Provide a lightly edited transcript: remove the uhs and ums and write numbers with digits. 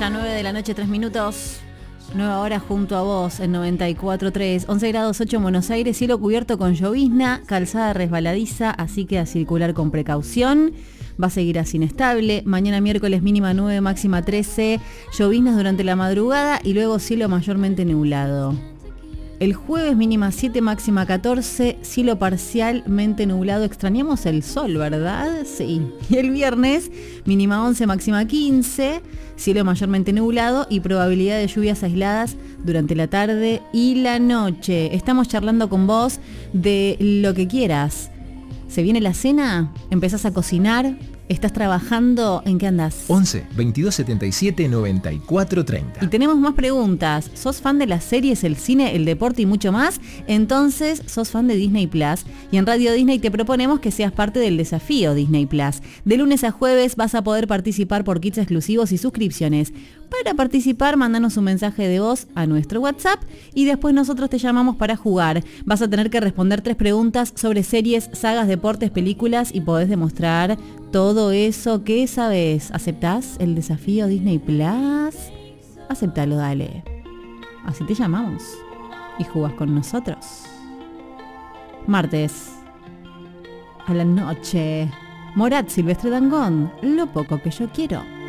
Ya 9 de la noche, 3 minutos. Nueva hora junto a vos en 94.3. 11 grados 8 en Buenos Aires, cielo cubierto con llovizna, calzada resbaladiza, así que a circular con precaución. Va a seguir así inestable. Mañana miércoles mínima 9, máxima 13. Lloviznas durante la madrugada y luego cielo mayormente nublado. El jueves mínima 7, máxima 14, cielo parcialmente nublado. Extrañamos el sol, ¿verdad? Sí. Y el viernes mínima 11, máxima 15, cielo mayormente nublado y probabilidad de lluvias aisladas durante la tarde y la noche. Estamos charlando con vos de lo que quieras. ¿Se viene la cena? ¿Empezás a cocinar? ¿Estás trabajando? ¿En qué andás? 11 22 77 94 30. Y tenemos más preguntas. ¿Sos fan de las series, el cine, el deporte y mucho más? Entonces sos fan de Disney Plus. Y en Radio Disney te proponemos que seas parte del desafío Disney Plus. De lunes a jueves vas a poder participar por kits exclusivos y suscripciones. Para participar, mándanos un mensaje de voz a nuestro WhatsApp y después nosotros te llamamos para jugar. Vas a tener que responder 3 preguntas sobre series, sagas, deportes, películas y podés demostrar todo eso que sabes. ¿Aceptás el desafío Disney Plus? Aceptalo, dale. Así te llamamos y jugás con nosotros. Martes a la noche. Morat, Silvestre Dangond, Lo poco que yo quiero.